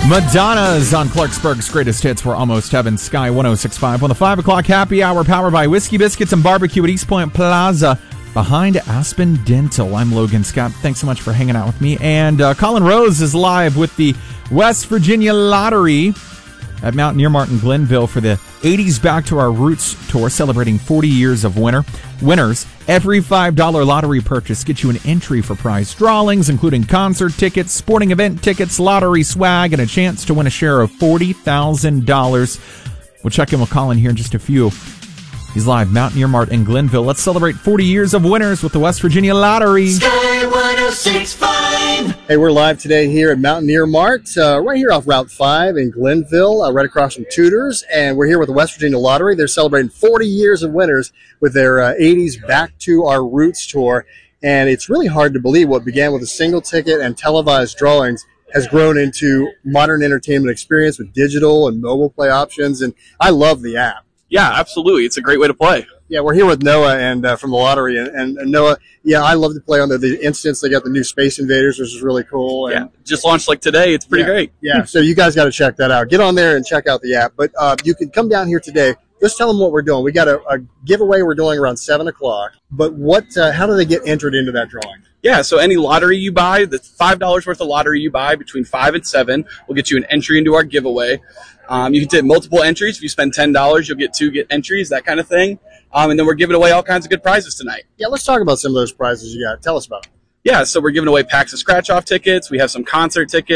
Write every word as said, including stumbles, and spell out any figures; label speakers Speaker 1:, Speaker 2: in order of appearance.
Speaker 1: Madonna's on Clarksburg's Greatest Hits. We're almost heaven. Sky one oh six point five on the five o'clock happy hour, powered by Whiskey Biscuits and Barbecue at East Point Plaza behind Aspen Dental. I'm Logan Scott. Thanks so much for hanging out with me. And uh, Colin Rose is live with the West Virginia Lottery at Mountaineer Mart in Glenville for the eighties Back to Our Roots tour, celebrating forty years of winter winners. Every five dollar lottery purchase gets you an entry for prize drawings, including concert tickets, sporting event tickets, lottery swag, and a chance to win a share of forty thousand dollars. We'll check in with Colin here in just a few. He's live, Mountaineer Mart in Glenville. Let's celebrate forty years of winners with the West Virginia Lottery.
Speaker 2: Sky one oh six point five.
Speaker 3: Hey, we're live today here at Mountaineer Mart, uh, right here off Route five in Glenville, uh, right across from Tudor's. And we're here with the West Virginia Lottery. They're celebrating forty years of winners with their uh, eighties Back to Our Roots tour. And it's really hard to believe what began with a single ticket and televised drawings has grown into modern entertainment experience with digital and mobile play options. And I love the app.
Speaker 4: Yeah, absolutely. It's a great way to play.
Speaker 3: Yeah, we're here with Noah and uh, from the lottery, and, and, and Noah. Yeah, I love to play on the, the instance. They got the new Space Invaders, which is really cool. And,
Speaker 4: yeah, just launched like today. It's pretty
Speaker 3: yeah,
Speaker 4: great.
Speaker 3: Yeah, so you guys got to check that out. Get on there and check out the app. But uh, you can come down here today. Just tell them what we're doing. We got a, a giveaway we're doing around seven o'clock. But what? Uh, how do they get entered into that drawing?
Speaker 4: Yeah, so any lottery you buy, the five dollars worth of lottery you buy between five and seven will get you an entry into our giveaway. Um, you can take multiple entries. If you spend ten dollars, you'll get two get entries, that kind of thing. Um, and then we're giving away all kinds of good prizes tonight.
Speaker 3: Yeah, let's talk about some of those prizes you got. Tell us about them.
Speaker 4: Yeah, so we're giving away packs of scratch-off tickets. We have some concert tickets.